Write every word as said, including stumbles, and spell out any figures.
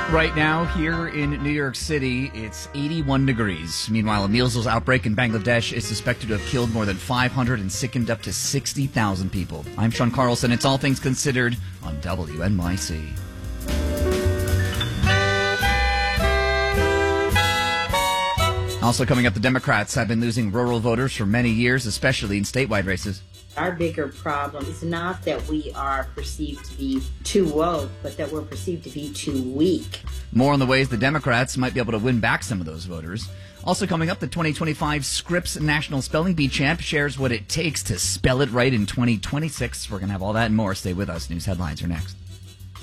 Right now, here in New York City, it's eighty-one degrees. Meanwhile, a measles outbreak in Bangladesh is suspected to have killed more than five hundred and sickened up to sixty thousand people. I'm Sean Carlson. It's All Things Considered on W N Y C. Also coming up, the Democrats have been losing rural voters for many years, especially in statewide races. Our bigger problem is not that we are perceived to be too woke, but that we're perceived to be too weak. More on the ways the Democrats might be able to win back some of those voters. Also coming up, the twenty twenty-five Scripps National Spelling Bee champ shares what it takes to spell it right in twenty twenty-six. We're going to have all that and more. Stay with us. News headlines are next.